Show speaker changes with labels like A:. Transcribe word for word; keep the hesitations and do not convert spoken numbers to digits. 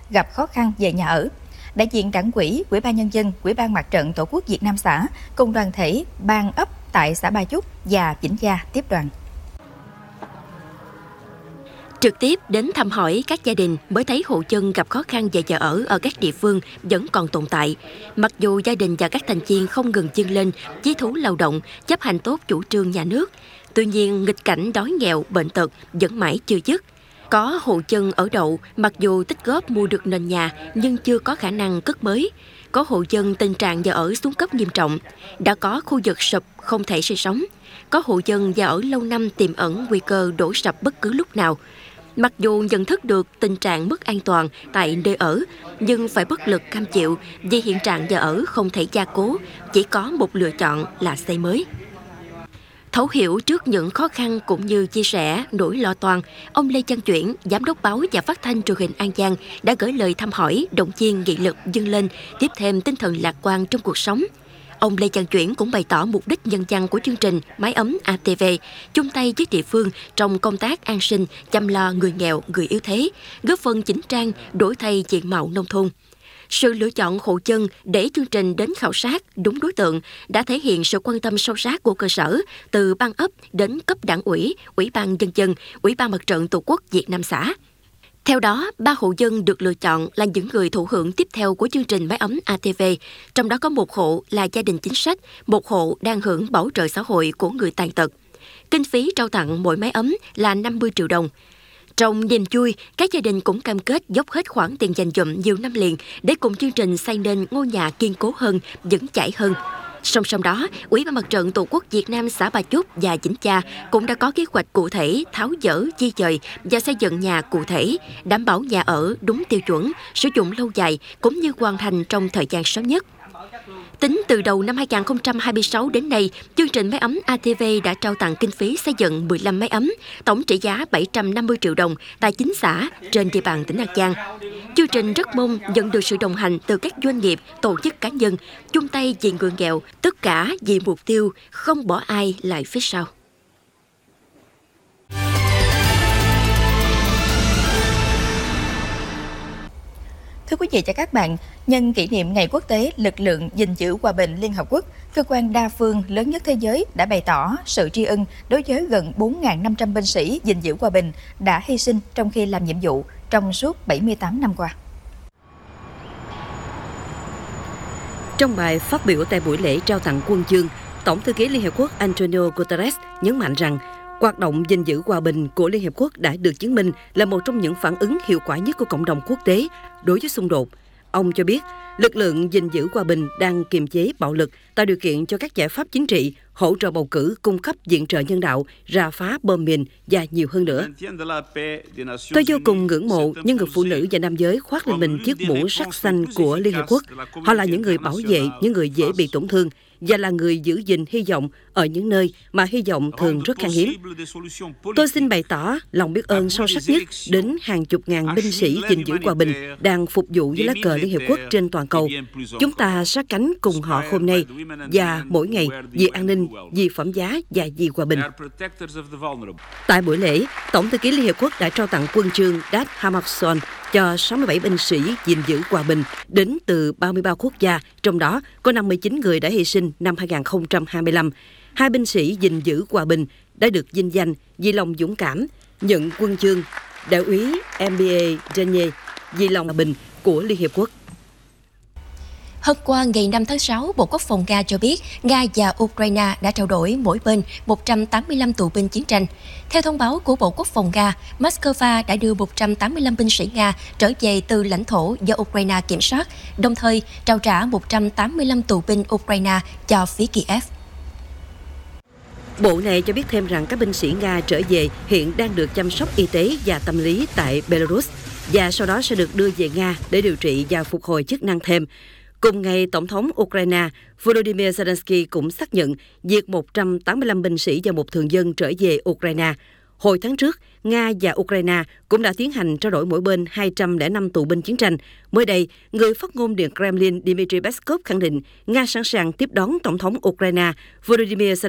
A: gặp khó khăn về nhà ở. Đại diện Đảng ủy, Ủy ban Nhân dân, Ủy ban Mặt trận Tổ quốc Việt Nam xã cùng đoàn thể ban ấp tại xã Ba Chúc và Vĩnh Gia tiếp đoàn.
B: Trực tiếp đến thăm hỏi các gia đình mới thấy hộ dân gặp khó khăn về nhà ở ở các địa phương vẫn còn tồn tại. Mặc dù gia đình và các thành viên không ngừng vươn lên, chí thú lao động, chấp hành tốt chủ trương nhà nước, tuy nhiên nghịch cảnh đói nghèo, bệnh tật vẫn mãi chưa dứt. Có hộ dân ở đậu mặc dù tích góp mua được nền nhà nhưng chưa có khả năng cất mới. Có hộ dân tình trạng nhà ở xuống cấp nghiêm trọng, đã có khu vực sụp không thể sinh sống. Có hộ dân nhà ở lâu năm tiềm ẩn nguy cơ đổ sập bất cứ lúc nào. Mặc dù nhận thức được tình trạng mất an toàn tại nơi ở, nhưng phải bất lực cam chịu vì hiện trạng nhà ở không thể gia cố, chỉ có một lựa chọn là xây mới. Thấu hiểu trước những khó khăn cũng như chia sẻ nỗi lo toan, ông Lê Văn Chuyển, Giám đốc báo và phát thanh truyền hình An Giang đã gửi lời thăm hỏi, động viên nghị lực vươn lên, tiếp thêm tinh thần lạc quan trong cuộc sống. Ông Lê Văn Chuyển cũng bày tỏ mục đích nhân văn của chương trình Mái ấm a tê vê, chung tay với địa phương trong công tác an sinh, chăm lo người nghèo, người yếu thế, góp phần chỉnh trang, đổi thay diện mạo nông thôn. Sự lựa chọn hộ dân để chương trình đến khảo sát đúng đối tượng đã thể hiện sự quan tâm sâu sát của cơ sở, từ ban ấp đến cấp đảng ủy, Ủy ban Nhân dân, Ủy ban Mặt trận Tổ quốc Việt Nam xã. Theo đó, ba hộ dân được lựa chọn là những người thụ hưởng tiếp theo của chương trình Mái ấm a tê vê, trong đó có một hộ là gia đình chính sách, một hộ đang hưởng bảo trợ xã hội của người tàn tật. Kinh phí trao tặng mỗi mái ấm là năm mươi triệu đồng. Trong niềm vui, các gia đình cũng cam kết dốc hết khoản tiền dành dụm nhiều năm liền để cùng chương trình xây nên ngôi nhà kiên cố hơn, vững chãi hơn. Song song đó, Ủy ban Mặt trận Tổ quốc Việt Nam xã Ba Chúc và Vĩnh Gia cũng đã có kế hoạch cụ thể tháo dỡ, di dời và xây dựng nhà cụ thể, đảm bảo nhà ở đúng tiêu chuẩn, sử dụng lâu dài cũng như hoàn thành trong thời gian sớm nhất. Tính từ đầu năm hai nghìn không trăm hai mươi sáu đến nay, chương trình Mái ấm a tê vê đã trao tặng kinh phí xây dựng mười lăm mái ấm, tổng trị giá bảy trăm năm mươi triệu đồng tại chín xã trên địa bàn tỉnh An Giang. Chương trình rất mong nhận được sự đồng hành từ các doanh nghiệp, tổ chức cá nhân, chung tay vì người nghèo, tất cả vì mục tiêu không bỏ ai lại phía sau.
A: Thưa quý vị và các bạn, nhân kỷ niệm Ngày Quốc tế Lực lượng gìn giữ hòa bình Liên Hợp Quốc, cơ quan đa phương lớn nhất thế giới đã bày tỏ sự tri ân đối với gần bốn nghìn năm trăm binh sĩ gìn giữ hòa bình đã hy sinh trong khi làm nhiệm vụ trong suốt bảy mươi tám năm qua.
C: Trong bài phát biểu tại buổi lễ trao tặng huân chương, Tổng thư ký Liên Hợp Quốc Antonio Guterres nhấn mạnh rằng hoạt động gìn giữ hòa bình của Liên Hợp Quốc đã được chứng minh là một trong những phản ứng hiệu quả nhất của cộng đồng quốc tế đối với xung đột. Ông cho biết, lực lượng gìn giữ hòa bình đang kiềm chế bạo lực, tạo điều kiện cho các giải pháp chính trị, hỗ trợ bầu cử, cung cấp viện trợ nhân đạo, rà phá bom mìn và nhiều hơn nữa. Tôi vô cùng ngưỡng mộ những người phụ nữ và nam giới khoác lên mình chiếc mũ sắt xanh của Liên Hợp Quốc. Họ là những người bảo vệ những người dễ bị tổn thương và là người giữ gìn hy vọng ở những nơi mà hy vọng thường rất khan hiếm. Tôi xin bày tỏ lòng biết ơn sâu sắc nhất đến hàng chục ngàn binh sĩ gìn giữ hòa bình đang phục vụ với lá cờ Liên Hợp Quốc trên toàn cầu. Chúng ta sát cánh cùng họ hôm nay và mỗi ngày vì an ninh, vì phẩm giá và vì hòa bình. Tại buổi lễ, Tổng thư ký Liên Hợp Quốc đã trao tặng huân chương Dag Hammarskjöld cho sáu mươi bảy binh sĩ gìn giữ hòa bình đến từ ba mươi ba quốc gia, trong đó có năm mươi chín người đã hy sinh năm hai nghìn không trăm hai mươi lăm. Hai binh sĩ gìn giữ hòa bình đã được vinh danh vì lòng dũng cảm, nhận huân chương Đại úy em bê a Daniel vì lòng hòa bình của Liên Hiệp Quốc.
B: Hôm qua, ngày năm tháng sáu, Bộ Quốc phòng Nga cho biết Nga và Ukraine đã trao đổi mỗi bên một trăm tám mươi lăm tù binh chiến tranh. Theo thông báo của Bộ Quốc phòng Nga, Moscow đã đưa một trăm tám mươi lăm binh sĩ Nga trở về từ lãnh thổ do Ukraine kiểm soát, đồng thời trao trả một trăm tám mươi lăm tù binh Ukraine cho phía Kiev.
C: Bộ này cho biết thêm rằng các binh sĩ Nga trở về hiện đang được chăm sóc y tế và tâm lý tại Belarus và sau đó sẽ được đưa về Nga để điều trị và phục hồi chức năng thêm. Cùng ngày, Tổng thống Ukraine Volodymyr Zelensky cũng xác nhận việc một trăm tám mươi lăm binh sĩ và một thường dân trở về Ukraine. Hồi tháng trước, Nga và Ukraine cũng đã tiến hành trao đổi mỗi bên hai trăm lẻ năm tù binh chiến tranh. Mới đây, người phát ngôn Điện Kremlin Dmitry Peskov khẳng định Nga sẵn sàng tiếp đón Tổng thống Ukraine Volodymyr Zelensky